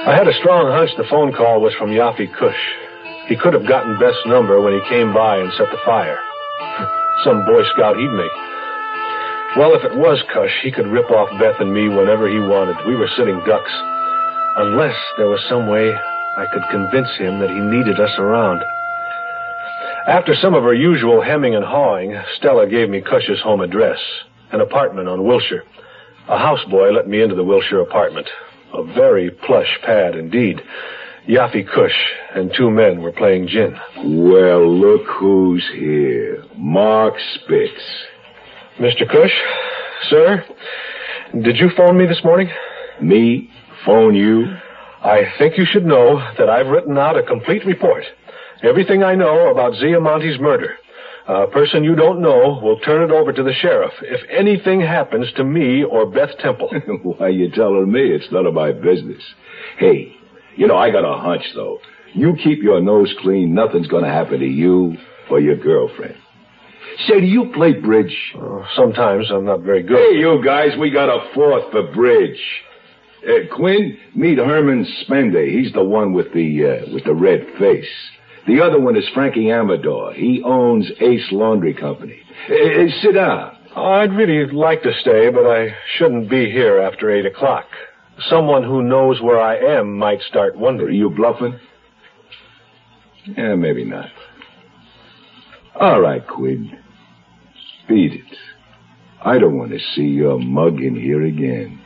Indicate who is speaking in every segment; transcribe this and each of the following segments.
Speaker 1: I had a strong hunch the phone call was from Yaffee Cush. He could have gotten Beth's number when he came by and set the fire. Some Boy Scout he'd make. Well, if it was Cush, he could rip off Beth and me whenever he wanted. We were sitting ducks. Unless there was some way I could convince him that he needed us around. After some of her usual hemming and hawing, Stella gave me Cush's home address, an apartment on Wilshire. A houseboy let me into the Wilshire apartment. A very plush pad indeed. Yaffee Cush and two men were playing gin.
Speaker 2: Well, look who's here. Mark Spitz.
Speaker 1: Mr. Cush, sir, did you phone me this morning?
Speaker 2: Me? Phone you?
Speaker 1: I think you should know that I've written out a complete report. Everything I know about Zia Monte's murder. A person you don't know will turn it over to the sheriff if anything happens to me or Beth Temple.
Speaker 2: Why, you telling me it's none of my business. Hey, I got a hunch, though. You keep your nose clean, nothing's going to happen to you or your girlfriend. Say, do you play bridge?
Speaker 1: Sometimes. I'm not very good.
Speaker 2: Hey, you guys, we got a fourth for bridge. Quinn, meet Herman Spender. He's the one with the red face. The other one is Frankie Amador. He owns Ace Laundry Company. Sit down.
Speaker 1: I'd really like to stay, but I shouldn't be here after 8 o'clock. Someone who knows where I am might start wondering.
Speaker 2: Are you bluffing? Yeah, maybe not. All right, Quinn. Beat it. I don't want to see your mug in here again.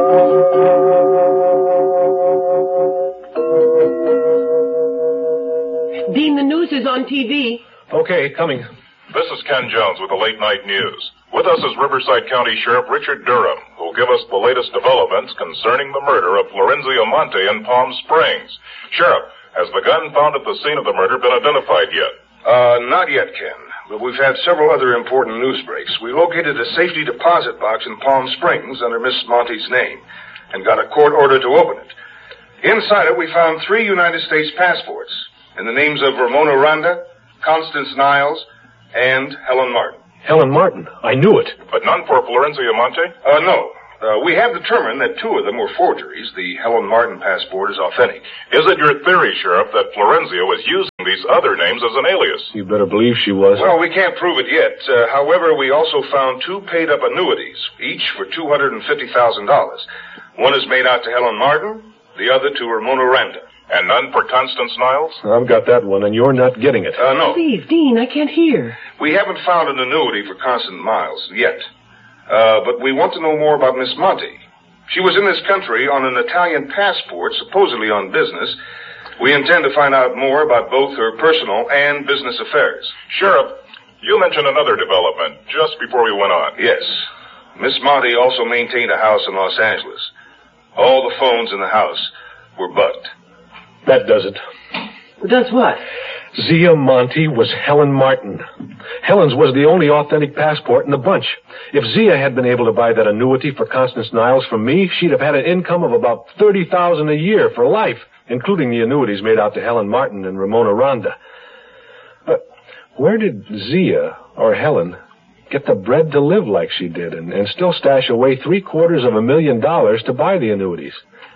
Speaker 3: Dean, the news is on TV.
Speaker 1: Okay, coming.
Speaker 4: This is Ken Jones with the Late Night News. With us is Riverside County Sheriff Richard Durham, who will give us the latest developments concerning the murder of Florencia Monte in Palm Springs. Sheriff, has the gun found at the scene of the murder been identified yet?
Speaker 5: Not yet, Ken. But we've had several other important news breaks. We located a safety deposit box in Palm Springs under Miss Monte's name and got a court order to open it. Inside it, we found 3 United States passports in the names of Ramona Randa, Constance Niles, and Helen Martin.
Speaker 1: Helen Martin. I knew it.
Speaker 4: But none for Florencia Monte?
Speaker 5: No. We have determined that 2 of them were forgeries. The Helen Martin passport is authentic.
Speaker 4: Is it your theory, Sheriff, that Florencia was using these other names as an alias?
Speaker 1: You better believe she was.
Speaker 5: Well, we can't prove it yet. However, we also found 2 paid-up annuities, each for $250,000. One is made out to Helen Martin, the other to Ramona Randa.
Speaker 4: And none for Constance Niles?
Speaker 1: I've got that one, and you're not getting it.
Speaker 5: No.
Speaker 3: Please, Dean, I can't hear.
Speaker 5: We haven't found an annuity for Constance Niles yet. But we want to know more about Miss Monte. She was in this country on an Italian passport, supposedly on business. We intend to find out more about both her personal and business affairs.
Speaker 4: Sheriff, you mentioned another development just before we went on.
Speaker 5: Yes. Miss Monte also maintained a house in Los Angeles. All the phones in the house were bugged.
Speaker 1: That does it.
Speaker 3: Does what?
Speaker 1: Zia Monte was Helen Martin. Helen's was the only authentic passport in the bunch. If Zia had been able to buy that annuity for Constance Niles from me, she'd have had an income of about $30,000 a year for life, including the annuities made out to Helen Martin and Ramona Randa. But where did Zia, or Helen, get the bread to live like she did and still stash away $750,000 to buy the annuities?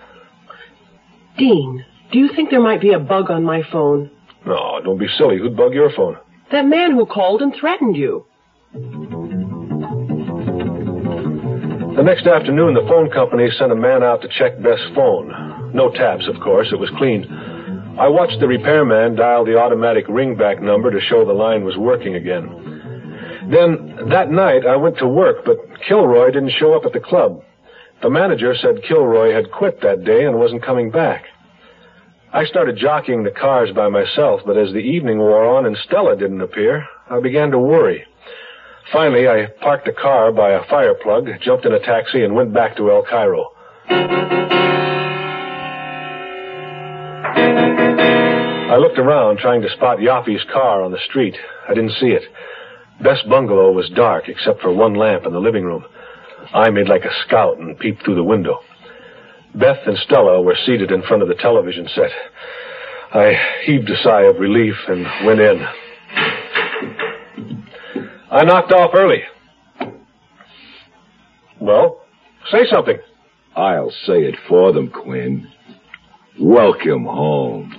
Speaker 3: Dean, do you think there might be a bug on my phone?
Speaker 1: No, don't be silly. Who'd bug your phone?
Speaker 3: That man who called and threatened you.
Speaker 1: The next afternoon, the phone company sent a man out to check Beth's phone. No taps, of course. It was clean. I watched the repairman dial the automatic ringback number to show the line was working again. Then, that night, I went to work, but Kilroy didn't show up at the club. The manager said Kilroy had quit that day and wasn't coming back. I started jockeying the cars by myself, but as the evening wore on and Stella didn't appear, I began to worry. Finally, I parked the car by a fire plug, jumped in a taxi, and went back to El Cairo. I looked around, trying to spot Yaffee's car on the street. I didn't see it. Beth's bungalow was dark, except for one lamp in the living room. I made like a scout and peeped through the window. Beth and Stella were seated in front of the television set. I heaved a sigh of relief and went in. I knocked off early. Well, say something.
Speaker 2: I'll say it for them, Quinn. Welcome home.